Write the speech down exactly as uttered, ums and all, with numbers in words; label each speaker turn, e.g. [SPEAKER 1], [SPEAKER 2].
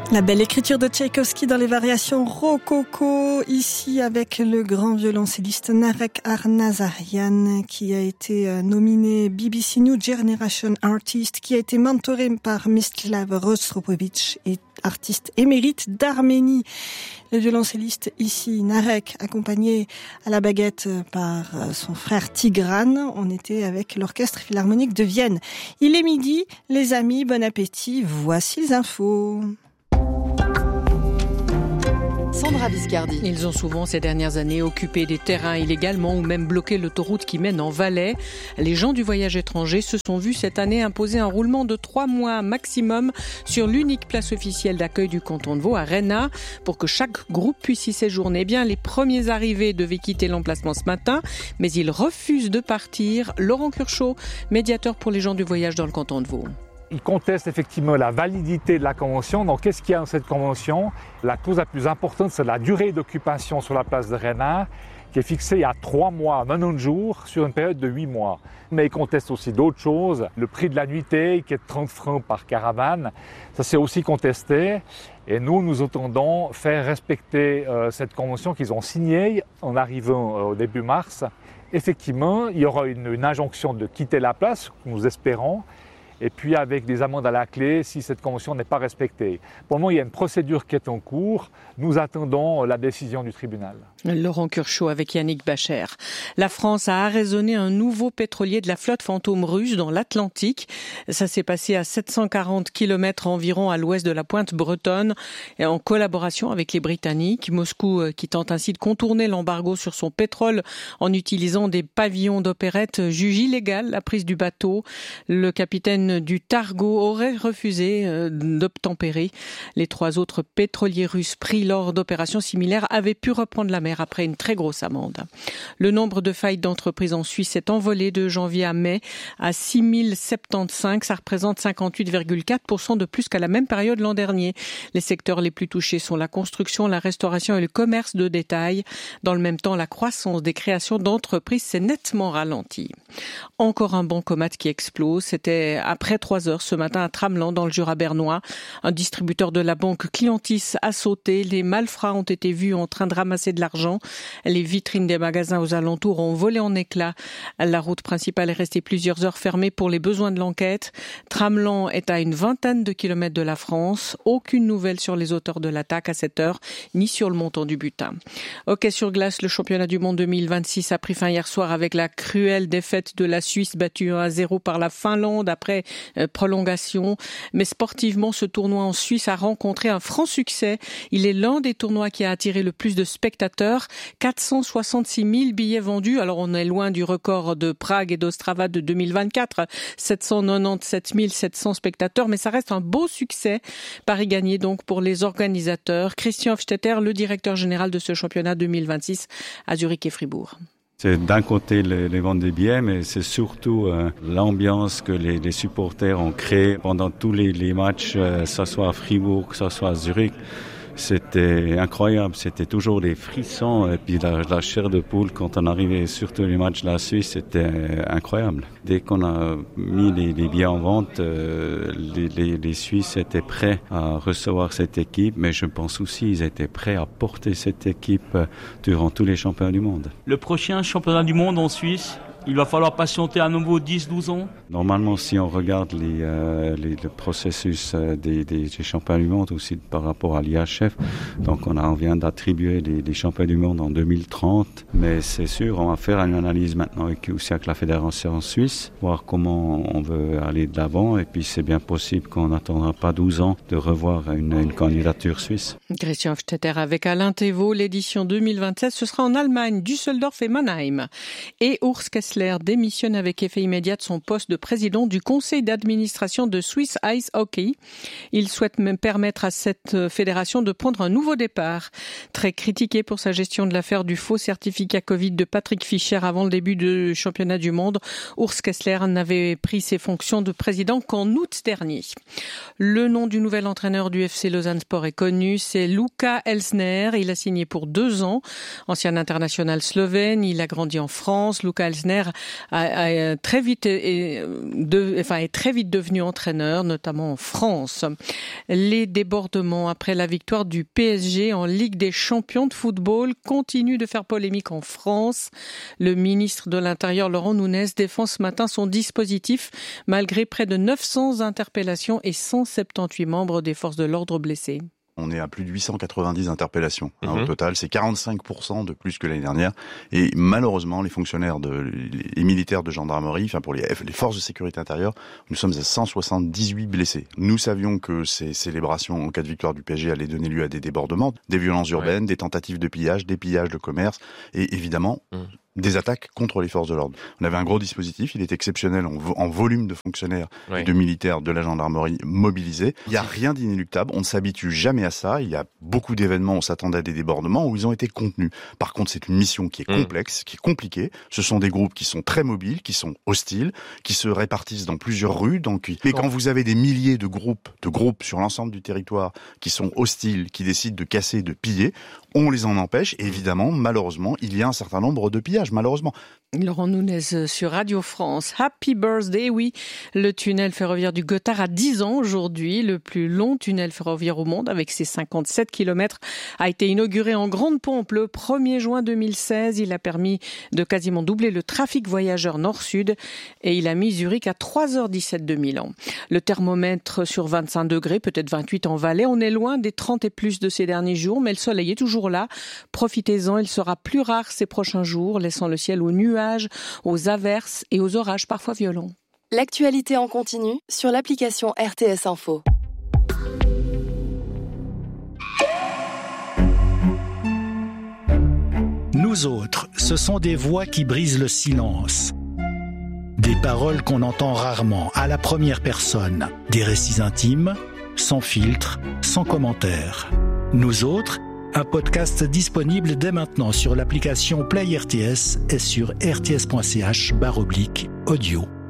[SPEAKER 1] La belle écriture de Tchaïkovski dans les variations rococo, ici avec le grand violoncelliste Narek Arnazarian, qui a été nominé B B C New Generation Artist, qui a été mentoré par Mstislav Rostropovitch et artiste émérite d'Arménie. Le violoncelliste ici, Narek, accompagné à la baguette par son frère Tigran. On était avec l'Orchestre Philharmonique de Vienne. Il est midi, les amis, bon appétit, voici les infos.
[SPEAKER 2] Sandra Biscardi.
[SPEAKER 3] Ils ont souvent ces dernières années occupé des terrains illégalement ou même bloqué l'autoroute qui mène en Valais. Les gens du voyage étranger se sont vus cette année imposer un roulement de trois mois maximum sur l'unique place officielle d'accueil du canton de Vaud à Rhénat pour que chaque groupe puisse y séjourner. Eh bien, les premiers arrivés devaient quitter l'emplacement ce matin, mais ils refusent de partir. Laurent Curchot, médiateur pour les gens du voyage dans le canton de Vaud.
[SPEAKER 4] Ils contestent effectivement la validité de la convention. Donc, qu'est-ce qu'il y a dans cette convention? La cause la plus importante, c'est la durée d'occupation sur la place de Rhénat, qui est fixée à trois mois, quatre-vingt-dix jours, sur une période de huit mois. Mais ils contestent aussi d'autres choses. Le prix de la nuitée, qui est de trente francs par caravane, ça c'est aussi contesté. Et nous, nous entendons faire respecter euh, cette convention qu'ils ont signée en arrivant euh, au début mars. Effectivement, il y aura une, une injonction de quitter la place, nous espérons, et puis avec des amendes à la clé si cette convention n'est pas respectée. Pour le moment, il y a une procédure qui est en cours. Nous attendons la décision du tribunal.
[SPEAKER 3] Laurent Curchot avec Yannick Bacher. La France a arraisonné un nouveau pétrolier de la flotte fantôme russe dans l'Atlantique. Ça s'est passé à sept cent quarante kilomètres environ à l'ouest de la pointe bretonne, et en collaboration avec les Britanniques. Moscou qui tente ainsi de contourner l'embargo sur son pétrole en utilisant des pavillons d'opérette juge illégale la prise du bateau. Le capitaine du Targo aurait refusé d'obtempérer. Les trois autres pétroliers russes pris lors d'opérations similaires avaient pu reprendre la mer après une très grosse amende. Le nombre de faillites d'entreprises en Suisse s'est envolé de janvier à mai à six mille soixante-quinze. Ça représente cinquante-huit virgule quatre pour cent de plus qu'à la même période l'an dernier. Les secteurs les plus touchés sont la construction, la restauration et le commerce de détail. Dans le même temps, la croissance des créations d'entreprises s'est nettement ralentie. Encore un bancomat qui explose. C'était après trois heures ce matin à Tramelan dans le Jura bernois. Un distributeur de la banque Clientis a sauté. Les malfrats ont été vus en train de ramasser de l'argent. Les vitrines des magasins aux alentours ont volé en éclats. La route principale est restée plusieurs heures fermée pour les besoins de l'enquête. Tramelan est à une vingtaine de kilomètres de la France. Aucune nouvelle sur les auteurs de l'attaque à cette heure, ni sur le montant du butin. Hockey sur glace, le championnat du monde deux mille vingt-six a pris fin hier soir avec la cruelle défaite de la Suisse battue un à zéro par la Finlande après euh, prolongation. Mais sportivement, ce tournoi en Suisse a rencontré un franc succès. Il est l'un des tournois qui a attiré le plus de spectateurs. quatre cent soixante-six mille billets vendus. Alors on est loin du record de Prague et d'Ostrava de deux mille vingt-quatre. sept cent quatre-vingt-dix-sept mille sept cents spectateurs. Mais ça reste un beau succès. Paris gagné donc pour les organisateurs. Christian Hofstetter, le directeur général de ce championnat deux mille vingt-six à Zurich et Fribourg.
[SPEAKER 5] C'est d'un côté les, les ventes des billets, mais c'est surtout euh, l'ambiance que les, les supporters ont créée pendant tous les, les matchs, euh, que ce soit à Fribourg, que ce soit à Zurich. C'était incroyable, c'était toujours des frissons et puis la, la chair de poule quand on arrivait, surtout les matchs de la Suisse, c'était incroyable. Dès qu'on a mis les, les billets en vente, euh, les, les, les Suisses étaient prêts à recevoir cette équipe, mais je pense aussi qu'ils étaient prêts à porter cette équipe durant tous les championnats du monde.
[SPEAKER 6] Le prochain championnat du monde en Suisse, il va falloir patienter à nouveau dix douze ans.
[SPEAKER 5] Normalement, si on regarde les, euh, les, le processus euh, des, des, des championnats du monde aussi par rapport à l'I H F, donc on, a, on vient d'attribuer les, les championnats du monde en deux mille trente, mais c'est sûr, on va faire une analyse maintenant avec, aussi avec la fédération suisse, voir comment on veut aller de l'avant, et puis c'est bien possible qu'on n'attendra pas douze ans de revoir une, une candidature suisse.
[SPEAKER 3] Christian Hofstetter avec Alain Thévault, l'édition deux mille vingt-sept, ce sera en Allemagne, Düsseldorf et Mannheim. Et Urs Kessler démissionne avec effet immédiat de son poste de président du conseil d'administration de Swiss Ice Hockey. Il souhaite même permettre à cette fédération de prendre un nouveau départ. Très critiqué pour sa gestion de l'affaire du faux certificat Covid de Patrick Fischer avant le début du championnat du monde, Urs Kessler n'avait pris ses fonctions de président qu'en août dernier. Le nom du nouvel entraîneur du F C Lausanne Sport est connu, c'est Luka Elsner. Il a signé pour deux ans. Ancien international slovène, il a grandi en France. Luka Elsner maire a, a très vite est, de, enfin, est très vite devenu entraîneur, notamment en France. Les débordements après la victoire du P S G en Ligue des champions de football continuent de faire polémique en France. Le ministre de l'Intérieur, Laurent Nunez, défend ce matin son dispositif malgré près de neuf cents interpellations et cent soixante-dix-huit membres des forces de l'ordre blessés.
[SPEAKER 7] On est à plus de huit cent quatre-vingt-dix interpellations hein,
[SPEAKER 8] mmh.
[SPEAKER 7] au total. C'est quarante-cinq pour cent de plus que l'année dernière. Et malheureusement, les fonctionnaires de, les militaires de gendarmerie, enfin pour les, les forces de sécurité intérieure, nous sommes à cent soixante-dix-huit blessés. Nous savions que ces célébrations en cas de victoire du P S G allaient donner lieu à des débordements, des violences urbaines, ouais. des tentatives de pillage, des pillages de commerce et évidemment... Mmh. des attaques contre les forces de l'ordre. On avait un gros dispositif, il est exceptionnel en, vo- en volume de fonctionnaires oui. et de militaires de la gendarmerie mobilisés. Il n'y a rien d'inéluctable, on ne s'habitue jamais à ça. Il y a beaucoup d'événements, on s'attendait à des débordements où ils ont été contenus. Par contre, c'est une mission qui est complexe, mmh. qui est compliquée. Ce sont des groupes qui sont très mobiles, qui sont hostiles, qui se répartissent dans plusieurs rues. Donc... Mais quand vous avez des milliers de groupes, de groupes sur l'ensemble du territoire qui sont hostiles, qui décident de casser, de piller, on les en empêche. Et évidemment, malheureusement, il y a un certain nombre de pillages. Malheureusement.
[SPEAKER 3] Laurent Nunez sur Radio France. Happy birthday, oui. Le tunnel ferroviaire du Gothard a dix ans aujourd'hui. Le plus long tunnel ferroviaire au monde, avec ses cinquante-sept kilomètres, a été inauguré en grande pompe le premier juin deux mille seize. Il a permis de quasiment doubler le trafic voyageurs nord-sud et il a mis Zurich à trois heures dix-sept de Milan. Le thermomètre sur vingt-cinq degrés, peut-être vingt-huit en Valais. On est loin des trente et plus de ces derniers jours, mais le soleil est toujours là. Profitez-en, il sera plus rare ces prochains jours, laissant le ciel aux nuages, aux averses et aux orages parfois violents.
[SPEAKER 2] L'actualité en continu sur l'application R T S Info.
[SPEAKER 9] Nous autres, ce sont des voix qui brisent le silence. Des paroles qu'on entend rarement, à la première personne. Des récits intimes, sans filtre, sans commentaire. Nous autres, un podcast disponible dès maintenant sur l'application Play R T S et sur rts.ch barre oblique audio.